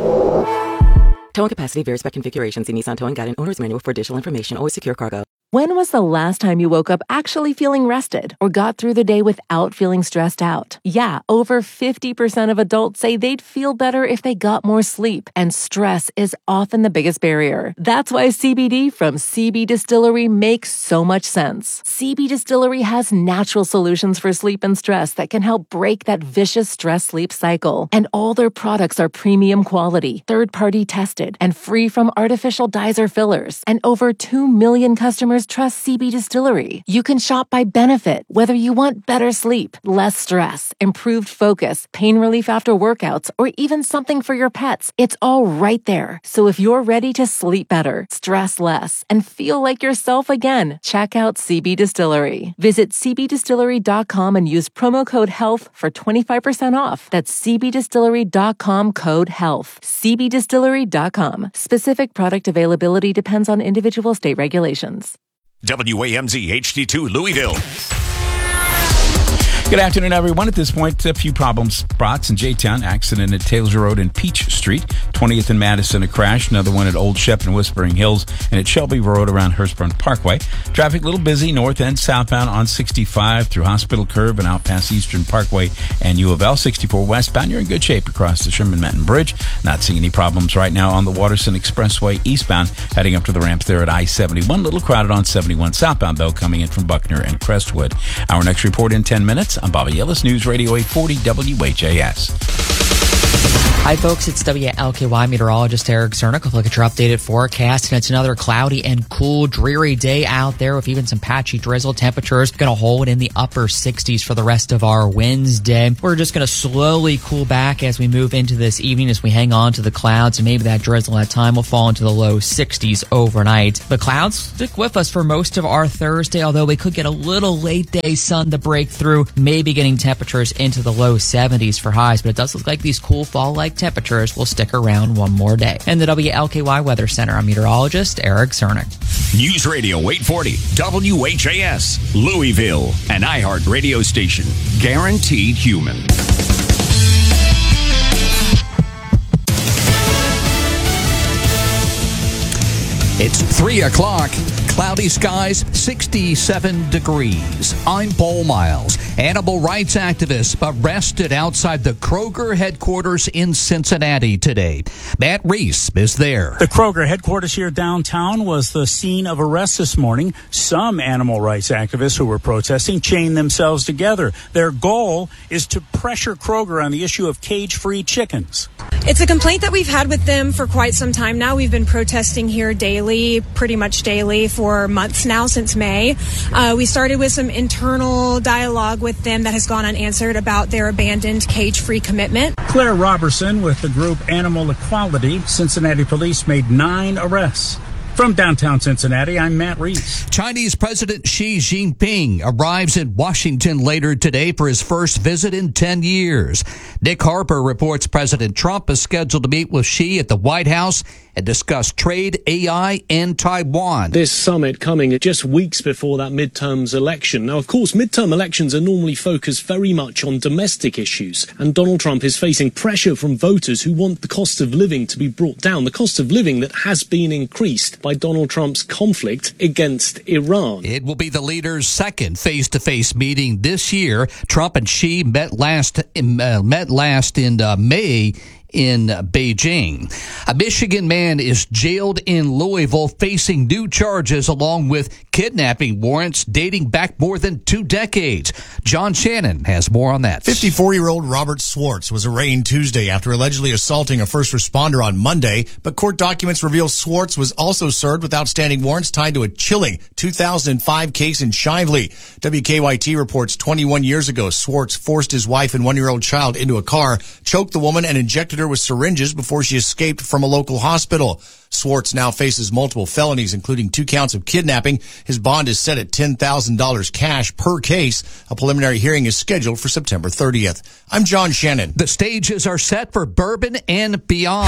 Towing capacity varies by configuration. See Nissan Towing Guide and Owner's Manual for additional information. Always secure cargo. When was the last time you woke up actually feeling rested or got through the day without feeling stressed out? Yeah, over fifty percent of adults say they'd feel better if they got more sleep, and stress is often the biggest barrier. That's why C B D from C B Distillery makes so much sense. C B Distillery has natural solutions for sleep and stress that can help break that vicious stress-sleep cycle. And all their products are premium quality, third-party tested, and free from artificial dyes or fillers. And over two million customers just trust C B Distillery. You can shop by benefit, whether you want better sleep, less stress, improved focus, pain relief after workouts, or even something for your pets. It's all right there. So if you're ready to sleep better, stress less, and feel like yourself again, check out C B Distillery. Visit c b distillery dot com and use promo code HEALTH for twenty-five percent off. That's c b distillery dot com code HEALTH. c b distillery dot com. Specific product availability depends on individual state regulations. W A M Z H D two Louisville. Good afternoon, everyone. At this point, a few problem spots in J-Town. Accident at Taylor Road and Peach Street. twentieth and Madison, a crash. Another one at Old Shep and Whispering Hills. And at Shelby Road around Hurstbourne Parkway. Traffic a little busy north and southbound on sixty-five through Hospital Curve and out past Eastern Parkway and U of L. sixty-four westbound. You're in good shape across the Sherman-Menton Bridge. Not seeing any problems right now on the Waterson Expressway eastbound. Heading up to the ramps there at I seventy-one. A little crowded on seventy-one southbound, though, coming in from Buckner and Crestwood. Our next report in ten minutes. I'm Bobby Ellis, News Radio eight forty W H A S. Hi, folks. It's W L K Y meteorologist Eric Cernick. We'll look at your updated forecast, and it's another cloudy and cool, dreary day out there with even some patchy drizzle. Temperatures going to hold in the upper sixties for the rest of our Wednesday. We're just going to slowly cool back as we move into this evening as we hang on to the clouds, and maybe that drizzle at time will fall into the low sixties overnight. The clouds stick with us for most of our Thursday, although we could get a little late day sun to break through, maybe getting temperatures into the low seventies for highs, but it does look like these cool fall-like temperatures will stick around one more day. And the W L K Y Weather Center, I'm meteorologist Eric Cernick. News Radio eight forty W H A S, Louisville, an iHeart radio station. Guaranteed human. It's three o'clock. Cloudy skies, sixty-seven degrees. I'm Paul Miles. Animal rights activists arrested outside the Kroger headquarters in Cincinnati today. Matt Reese is there. The Kroger headquarters here downtown was the scene of arrests this morning. Some animal rights activists who were protesting chained themselves together. Their goal is to pressure Kroger on the issue of cage-free chickens. It's a complaint that we've had with them for quite some time now. We've been protesting here daily, pretty much daily, for months now, since May. Uh, we started with some internal dialogue with them that has gone unanswered about their abandoned cage-free commitment. Claire Robertson with the group Animal Equality. Cincinnati police made nine arrests. From downtown Cincinnati, I'm Matt Reese. Chinese President Xi Jinping arrives in Washington later today for his first visit in ten years. Nick Harper reports President Trump is scheduled to meet with Xi at the White House and discuss trade, A I, and Taiwan. This summit coming just weeks before that midterms election. Now, of course, midterm elections are normally focused very much on domestic issues, and Donald Trump is facing pressure from voters who want the cost of living to be brought down, the cost of living that has been increased by Donald Trump's conflict against Iran. It will be the leaders' second face-to-face meeting this year. Trump and Xi met last uh, met last in uh, May in Beijing. A Michigan man is jailed in Louisville facing new charges along with kidnapping warrants dating back more than two decades. John Shannon has more on that. fifty-four-year-old Robert Swartz was arraigned Tuesday after allegedly assaulting a first responder on Monday, but court documents reveal Swartz was also served with outstanding warrants tied to a chilling two thousand five case in Shively. W K Y T reports twenty-one years ago, Swartz forced his wife and one-year-old child into a car, choked the woman, and injected her with syringes before she escaped from a local hospital. Swartz now faces multiple felonies, including two counts of kidnapping. His bond is set at ten thousand dollars cash per case. A preliminary hearing is scheduled for September thirtieth. I'm John Shannon. The stages are set for Bourbon and Beyond.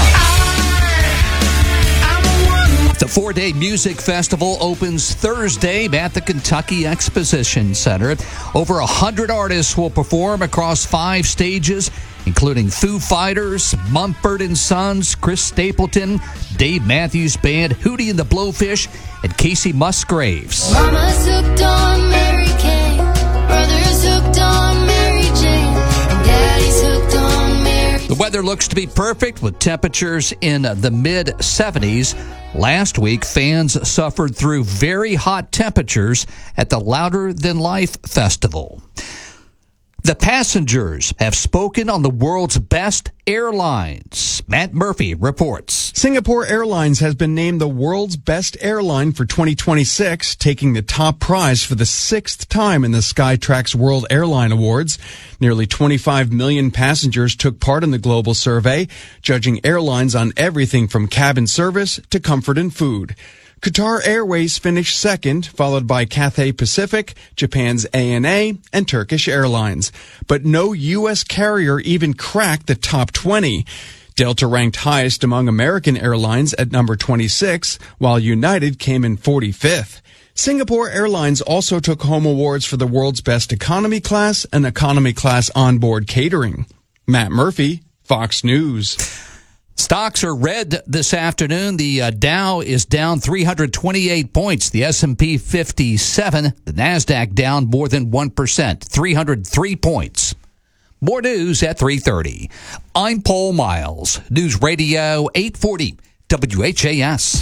The four-day music festival opens Thursday at the Kentucky Exposition Center. Over one hundred artists will perform across five stages, including Foo Fighters, Mumford and Sons, Chris Stapleton, Dave Matthews Band, Hootie and the Blowfish, and Casey Musgraves. Mama's hooked on Mary Kay, brother's hooked on Mary Jane, and daddy's hooked on Mary. The weather looks to be perfect with temperatures in the mid seventies. Last week, fans suffered through very hot temperatures at the Louder Than Life Festival. The passengers have spoken on the world's best airlines. Matt Murphy reports. Singapore Airlines has been named the world's best airline for twenty twenty-six, taking the top prize for the sixth time in the Skytrax World Airline Awards. Nearly twenty-five million passengers took part in the global survey, judging airlines on everything from cabin service to comfort and food. Qatar Airways finished second, followed by Cathay Pacific, Japan's A N A, and Turkish Airlines. But no U S carrier even cracked the top twenty. Delta ranked highest among American airlines at number twenty-six, while United came in forty-fifth. Singapore Airlines also took home awards for the world's best economy class and economy class onboard catering. Matt Murphy, Fox News. Stocks are red this afternoon. The uh, Dow is down three hundred twenty-eight points. The S and P fifty-seven. The NASDAQ down more than one percent, three hundred three points. More news at three thirty. I'm Paul Miles. News Radio eight forty W H A S.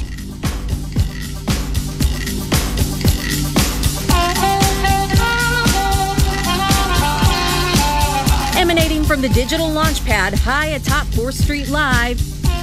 Emanating from the digital launch pad high atop fourth Street Live,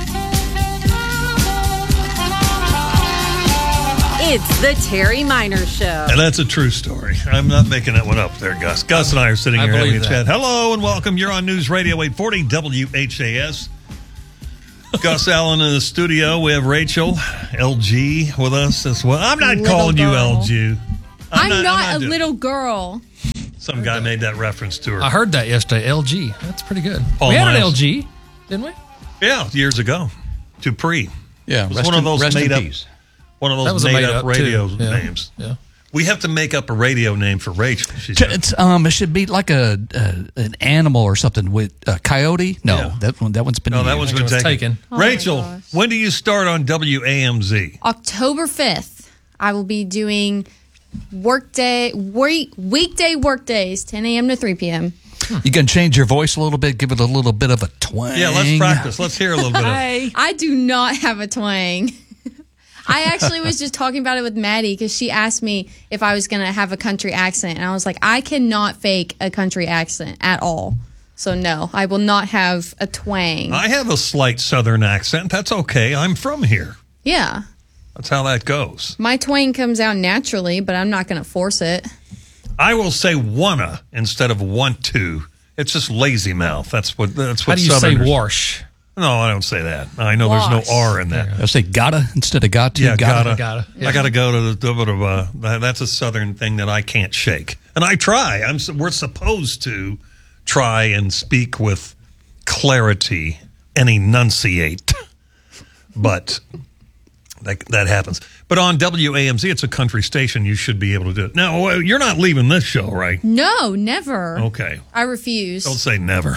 it's the Terry Miner Show. And that's a true story. I'm not making that one up there, Gus. Gus and I are sitting I here having a believe chat. that. Hello and welcome. You're on News Radio eight forty W H A S. Gus Allen in the studio. We have Rachel L G with us as well. I'm not Little calling you girl. L G. I'm, I'm not, not- I'm not a doing- little girl. Some guy made that reference to her. I heard that yesterday. L G. That's pretty good. Paul we had an Miles. L G, didn't we? Yeah, years ago. Dupree. Yeah, It was rest one in- of those rest in made up peace. one of That those was a made, made up up, too. radio Yeah. names. Yeah. We have to make up a radio name for Rachel. She Ch- said. It's, um, it should be like a uh, an animal or something with a coyote. No, Yeah. that one that one's been No, that used. one's been taken. Oh my Rachel, gosh. when do you start on W A M Z? October fifth, I will be doing workday, week, weekday work days, ten a.m. to three p.m. You can change your voice a little bit, give it a little bit of a twang. Yeah, let's practice. Let's hear a little bit of I, I do not have a twang. I actually was just talking about it with Maddie because she asked me if I was going to have a country accent. And I was like, I cannot fake a country accent at all. So, no, I will not have a twang. I have a slight southern accent. That's okay. I'm from here. Yeah. That's how that goes. My twang comes out naturally, but I'm not going to force it. I will say wanna instead of want to. It's just lazy mouth. That's what that's How what do you say Southerners- wash? No, I don't say that. I know Wash. there's no R in there. I say gotta instead of got to. Yeah, gotta. gotta. gotta. Yeah. I gotta go to the. the- the- uh, that- that's a Southern thing that I can't shake, and I try. I'm. s- We're supposed to try and speak with clarity and enunciate, but that that happens. But on W A M Z, it's a country station. You should be able to do it. Now, uh, you're not leaving this show, right? No, never. Okay. I refuse. Don't say never.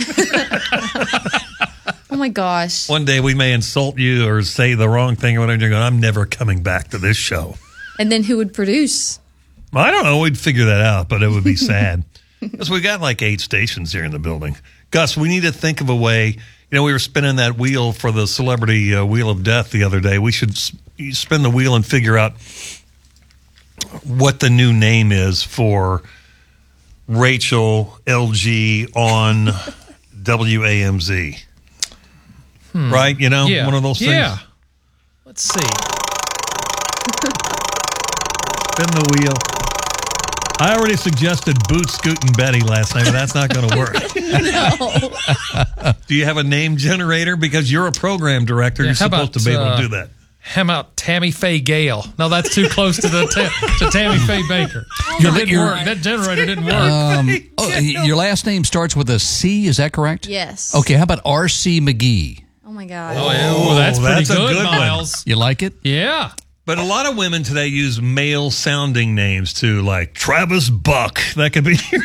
Oh, my gosh. One day we may insult you or say the wrong thing or whatever. You're going, I'm never coming back to this show. And then who would produce? I don't know. We'd figure that out, but it would be sad. Because we got like eight stations here in the building. Gus, we need to think of a way. You know, we were spinning that wheel for the celebrity uh, Wheel of Death the other day. We should s- spin the wheel and figure out what the new name is for Rachel L G on W A M Z. Hmm. Right? You know, Yeah. one of those things. Yeah. Let's see. Spin the wheel. I already suggested Boot Scoot and Betty last night, but that's not going to work. No. Do you have a name generator? Because you're a program director. Yeah, you're how supposed about, to be able uh, to do that. How about Tammy Faye Gale? No, that's too close to the ta- to Tammy Faye Baker. Your- That didn't your- work. That generator didn't work. Um, oh, your last name starts with a C, is that correct? Yes. Okay, how about R C McGee? Oh, my God. Oh, yeah. Ooh, that's pretty that's a good, good one. Miles. You like it? Yeah. But a lot of women today use male sounding names too, like Travis Buck. That could be your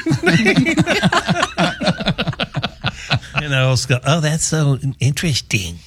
name. You know, it's go, oh, that's so interesting.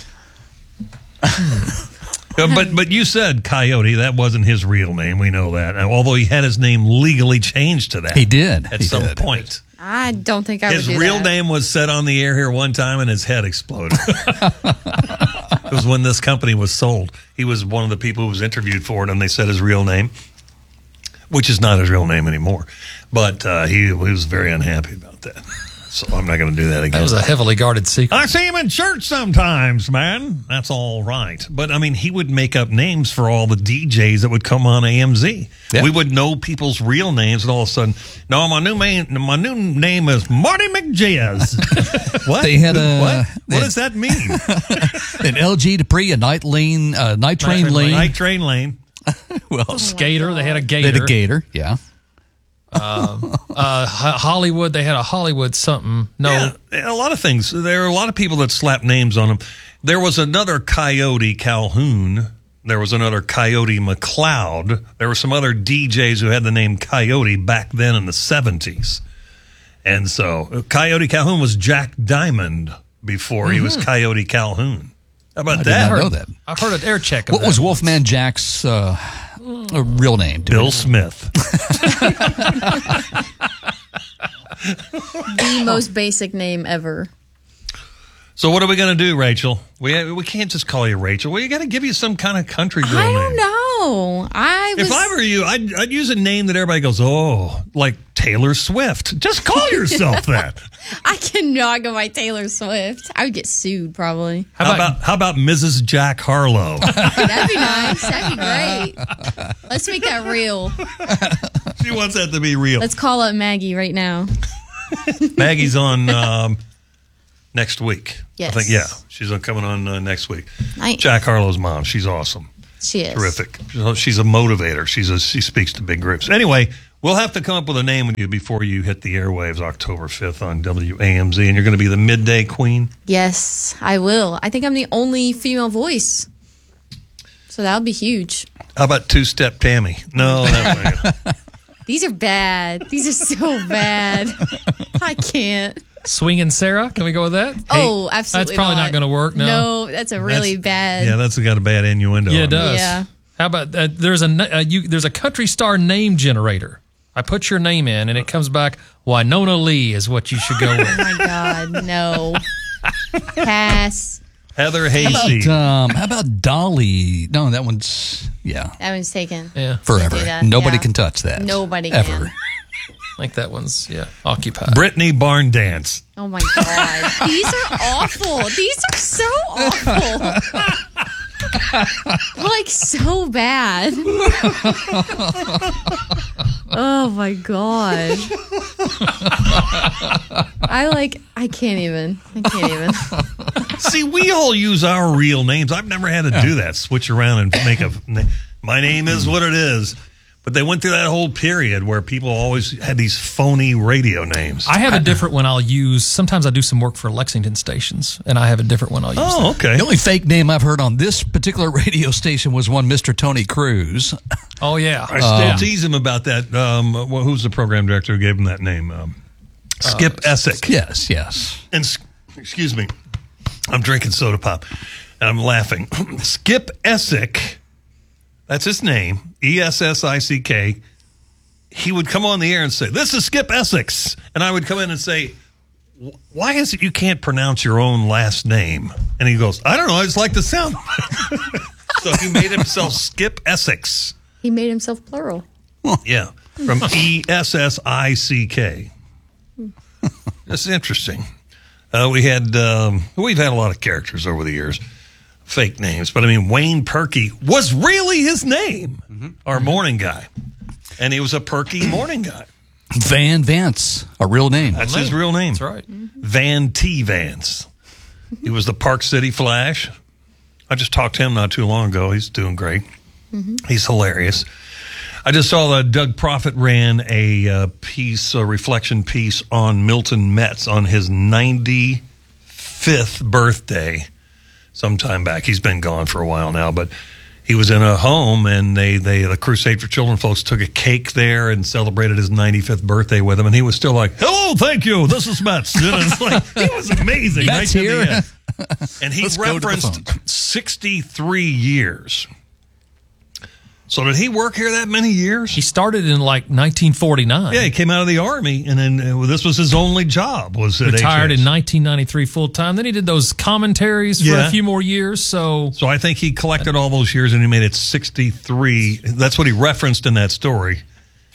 Uh, but but you said Coyote. That wasn't his real name. We know that. Now, although he had his name legally changed to that. He did. At He some did. point. I don't think I His would do real that. name was said on the air here one time and his head exploded. It was when this company was sold. He was one of the people who was interviewed for it, and they said his real name which is not his real name anymore. But uh, he, he was very unhappy about that. So I'm not going to do that again. That was a heavily guarded secret. I see him in church sometimes, man. That's all right. But, I mean, he would make up names for all the D Js that would come on A M Z. Yeah. We would know people's real names, and all of a sudden, no, my new, man, my new name is Marty McJazz. What? They had a, what? They What does that mean? An L G Dupree, a night lane, uh, night train Night lane. Night train lane. Well, oh skater. They had a gator. They had a gator, yeah. uh, uh, Hollywood, they had a Hollywood something. No. Yeah, a lot of things. There are a lot of people that slap names on them. There was another Coyote Calhoun. There was another Coyote McLeod. There were some other D Js who had the name Coyote back then in the seventies. And so Coyote Calhoun was Jack Diamond before mm-hmm. he was Coyote Calhoun. How about I that? I did not know that. I've heard an air check. What was Wolfman Jack's uh, uh, real name? Bill Smith. The most basic name ever. So what are we going to do, Rachel? We we can't just call you Rachel. We got to give you some kind of country girl I name. don't know. I was, If I were you, I'd, I'd use a name that everybody goes, oh, like Taylor Swift. Just call yourself that. I cannot go by Taylor Swift. I would get sued probably. How, how about, about how about Missus Jack Harlow? That'd be nice. That'd be great. Let's make that real. She wants that to be real. Let's call up Maggie right now. Maggie's on um, next week. Yes. I think, yeah. She's on, coming on uh, next week. Nice. Jack Harlow's mom. She's awesome. She is. Terrific. She's a motivator. She's a, she speaks to big groups. Anyway, we'll have to come up with a name with you before you hit the airwaves October fifth on W A M Z, and you're going to be the midday queen? Yes, I will. I think I'm the only female voice. So that would be huge. How about two-step Tammy? No, that's not These are bad. These are so bad. I can't. Swinging Sarah? Can we go with that? Oh, absolutely That's probably not, not going to work. No, No, that's a really That's- bad. Yeah, that's got a bad innuendo. Yeah, it on does. Yeah. How about uh, there's a uh, you, there's a country star name generator. I put your name in, and it comes back Winona Lee is what you should go Oh with. my God, no. Pass. Heather How Hasty. about, um, how about Dolly? No, that one's, yeah, That one's taken. Yeah, forever. do that, Nobody yeah. can touch that. Nobody ever. can. I think that one's yeah occupied. Brittany Barn Dance. Oh my God. These are awful. These are so awful. Like so bad. Oh my God. I like, I can't even. I can't even. See, we all use our real names. I've never had to do that. Switch around and make a. My name is what it is. But they went through that whole period where people always had these phony radio names. I have a different one I'll use. Sometimes I do some work for Lexington stations, and I have a different one I'll use. Oh, okay. The only fake name I've heard on this particular radio station was one Mister Tony Cruz. Oh, yeah. I still Um, tease him about that. Um, well, who's the program director who gave him that name? Um, Skip Uh, Essick. Yes, yes. And excuse me, I'm drinking soda pop, and I'm laughing. Skip Essick, that's his name, E S S I C K. He would come on the air and say, "This is Skip Essex," and I would come in and say, "Why is it you can't pronounce your own last name?" And he goes, "I don't know. I just like the sound." So he made himself Skip Essex. He made himself plural. Yeah, from E S S I C K. That's interesting. Uh, we had um, we've had a lot of characters over the years, fake names, but I mean Wayne Perky was really his name, mm-hmm. our morning guy, and he was a perky morning guy. Van Vance, a real name. That's his real name. That's right. Van T. Vance. He was the Park City Flash. I just talked to him not too long ago. He's doing great. Mm-hmm. He's hilarious. I just saw that Doug Profit ran a uh, piece, a reflection piece on Milton Metz on his ninety-fifth birthday sometime back. He's been gone for a while now, but he was in a home, and they, they the Crusade for Children folks took a cake there and celebrated his ninety-fifth birthday with him, and he was still like, "Hello, thank you, this is Metz." You know, it's like, he was amazing. Metz right here. To the end. And he Let's go to the referenced phone. sixty-three years. So did he work here that many years? He started in like nineteen forty-nine. Yeah, he came out of the Army, and then uh, this was his only job. Was at Retired H S. in nineteen ninety-three full time. Then he did those commentaries for Yeah. a few more years. So, So I think he collected all those years, and he made it sixty-three. That's what he referenced in that story.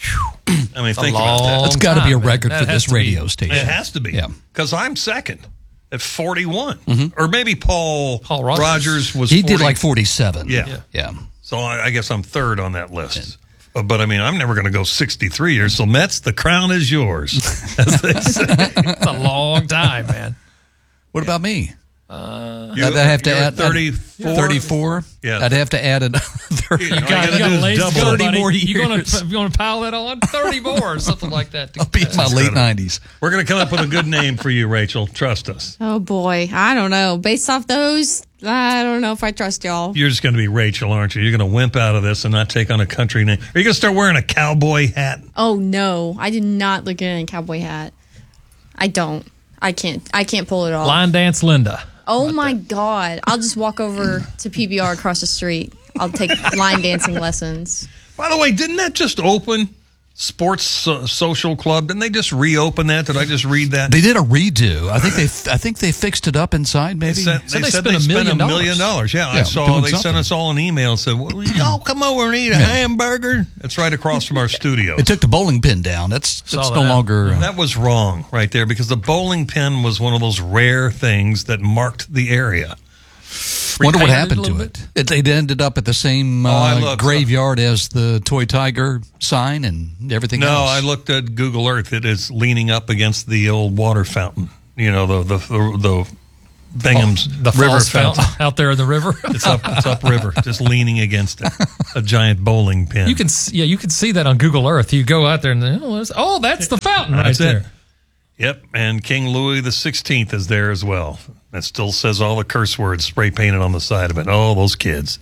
I mean, think about that. That's got to be a time, record man. for That this has to be- radio station. It has to be. Yeah. Because I'm second at forty-one. Or maybe Paul, Paul Rogers. Rogers was He forty. did like forty-seven. Yeah. Yeah. Yeah. So I, I guess I'm third on that list. Uh, But I mean, I'm never going to go sixty-three years. So Mets, the crown is yours. As they say. It's a long time, man. What about me? Uh, You- I'd have to you're add thirty-four. thirty-four. Yeah. I'd have to add another thirty. You You got, gotta you got do a is lazy double. go, thirty buddy. more You gonna years. you gonna pile that on thirty more or something like that? I'll be in my late nineties. We're going to come up with a good name for you, Rachel. Trust us. Oh boy, I don't know. Based off those, I don't know if I trust y'all. You're just going to be Rachel, aren't you? You're going to wimp out of this and not take on a country name. Are you going to start wearing a cowboy hat? Oh no, I did not look in a cowboy hat. I don't. I can't. I can't pull it off. Line dance, Linda. Oh my god! I'll just walk over to P B R across the street. I'll take line dancing lessons. By the way, didn't that just open? Sports so- Social Club? Didn't they just reopen that? Did I just read that? They did a redo. I think they. I think they fixed it up inside. Maybe They said, So they, they said spent they a spent million a million dollars. Yeah, I Yeah, saw. doing They sent something. us all an email and said, well, y'all come over and eat a hamburger. It's right across from our studio. They took the bowling pin down. That's that's Saw no that. longer. uh, That was wrong right there because the bowling pin was one of those rare things that marked the area. Wonder what Repainted happened a to little it. it. They ended up at the same Oh, I uh, looked. graveyard as the Toy Tiger sign and everything No, else. I looked at Google Earth. It is leaning up against the old water fountain. You know, the the the, the Bingham's The river falls fountain. fountain out there in the river. It's up, it's upriver, just leaning against it. A giant bowling pin. You can s- yeah, you can see that on Google Earth. You go out there and oh, there's- oh that's the fountain right That's it. there. Yep, and King Louis the Sixteenth is there as well. That still says all the curse words spray painted on the side of it. Oh, those kids.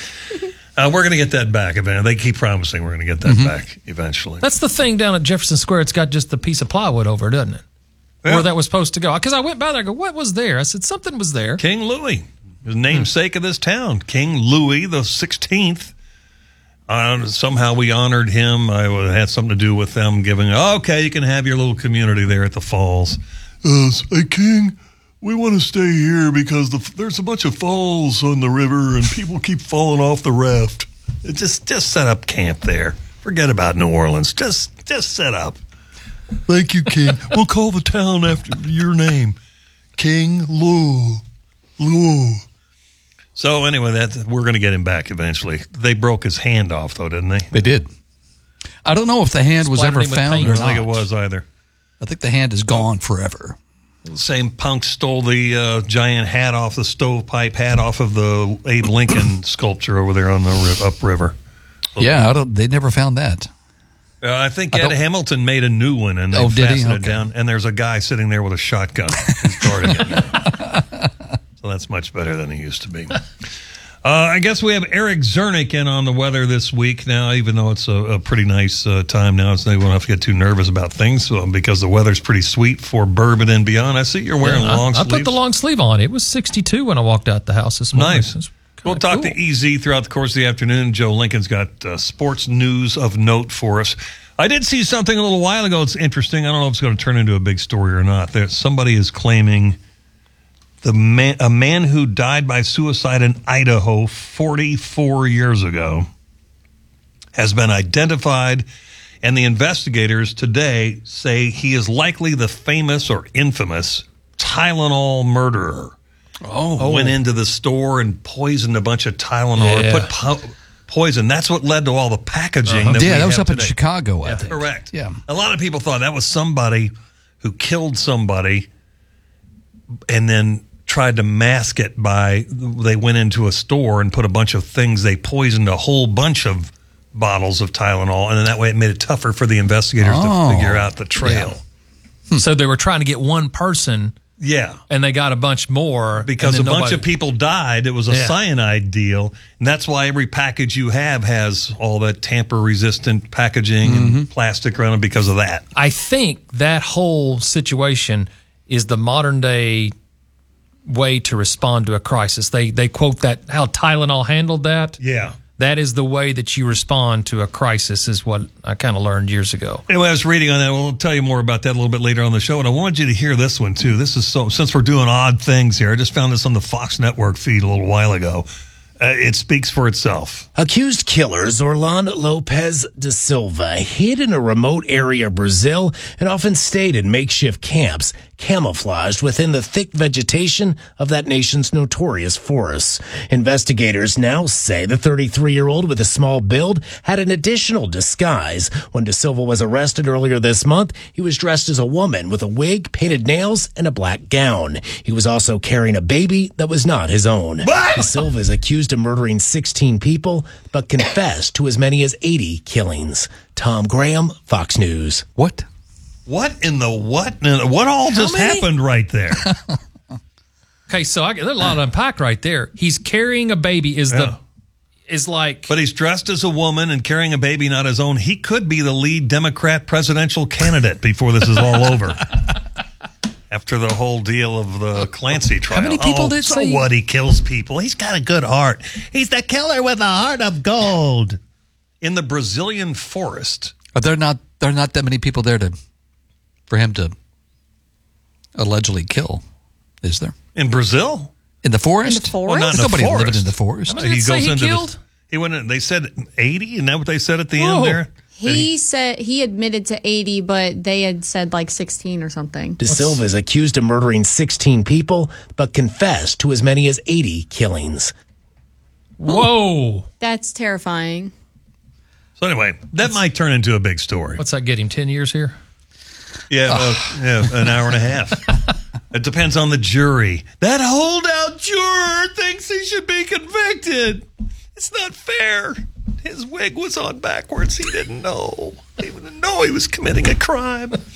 Uh, we're going to get that back eventually. They keep promising we're going to get that back eventually. That's the thing down at Jefferson Square. It's got just the piece of plywood over, it, doesn't it? Yeah. Where that was supposed to go. Because I went by there. I go, what was there? I said something was there. King Louis, the namesake of this town, King Louis the Sixteenth. Uh, somehow we honored him. I it had something to do with them giving. Okay, you can have your little community there at the falls. Uh, hey, King, we want to stay here because the, there's a bunch of falls on the river and people keep falling off the raft. It just just set up camp there. Forget about New Orleans. Just just set up. Thank you, King. We'll call the town after your name, King Lou. Lou. So anyway, that we're going to get him back eventually. They broke his hand off, though, didn't they? They did. I don't know if the hand was Splattered ever him with found paint. or I don't not. think it was either. I think the hand is gone forever. Same punk stole the uh, giant hat off the stovepipe hat off of the Abe Lincoln sculpture over there on the ri- upriver. Yeah, I don't. They never found that. Uh, I think I Ed don't- Hamilton made a new one, and they Oh, did he? fastened it Okay. down. And there's a guy sitting there with a shotgun who's guarding it now. So that's much better than it used to be. Uh, I guess we have Eric Zernick in on the weather this week now, even though it's a, a pretty nice uh, time now. So we won't have to get too nervous about things so, because the weather's pretty sweet for Bourbon and beyond. I see you're wearing Yeah, I- long I, sleeves. put the long sleeve on. It was sixty-two when I walked out the house this morning. Nice. It's We'll kinda talk cool. to E Z throughout the course of the afternoon. Joe Lincoln's got uh, sports news of note for us. I did see something a little while ago. It's interesting. I don't know if it's going to turn into a big story or not. There, somebody is claiming the man, a man who died by suicide in Idaho forty-four years ago has been identified, and the investigators today say he is likely the famous or infamous Tylenol murderer. Oh, Went into the store and poisoned a bunch of Tylenol. Yeah. Or put po- poison. That's what led to all the packaging. Uh-huh. That yeah, we that was have up in today. Chicago. I think. Correct. Yeah. A lot of people thought that was somebody who killed somebody and then tried to mask it by they went into a store and put a bunch of things. They poisoned a whole bunch of bottles of Tylenol, and then that way it made it tougher for the investigators Oh. to figure out the trail. So they were trying to get one person, Yeah. and they got a bunch more Because a and then bunch nobody- of people died. It was a Yeah. cyanide deal. And that's why every package you have has all that tamper-resistant packaging Mm-hmm. and plastic around it because of that. I think that whole situation is the modern day way to respond to a crisis. They they quote that how Tylenol handled that. Yeah. That is the way that you respond to a crisis, is what I kind of learned years ago. Anyway, I was reading on that. We'll tell you more about that a little bit later on the show. And I wanted you to hear this one, too. This is so, since we're doing odd things here, I just found this on the Fox Network feed a little while ago. Uh, it speaks for itself. Accused killers Orlan Lopez da Silva hid in a remote area of Brazil and often stayed in makeshift camps, camouflaged within the thick vegetation of that nation's notorious forests. Investigators now say the thirty-three-year-old with a small build had an additional disguise. When da Silva was arrested earlier this month, he was dressed as a woman with a wig, painted nails, and a black gown. He was also carrying a baby that was not his own. What? Da Silva is accused of murdering sixteen people, but confessed to as many as eighty killings. Tom Graham, Fox News. What? What in the what? What all just many? happened right there? Okay, so I, there's a lot to unpack right there. He's carrying a baby. Is Yeah. the is like, But he's dressed as a woman and carrying a baby not his own. He could be the lead Democrat presidential candidate before this is all over. After the whole deal of the Clancy trial. How many people oh, did so say- what? He kills people. He's got a good heart. He's the killer with a heart of gold. In the Brazilian forest. But there are not there are not that many people there to for him to allegedly kill, is there? In Brazil? In the forest? In the forest? Well, not in There's the nobody forest. living in the forest. How many did it say he into killed? The, he went in, they said eighty, isn't that what they said at the Whoa. end there? He said he admitted to eighty, but they had said like sixteen or something. Da Silva is accused of murdering sixteen people, but confessed to as many as eighty killings. Whoa. That's terrifying. So anyway, that might turn into a big story. What's that get him? ten years here? Yeah, uh, yeah, an hour and a half. It depends on the jury. That holdout juror thinks he should be convicted. It's not fair. His wig was on backwards. He didn't know. He didn't know he was committing a crime.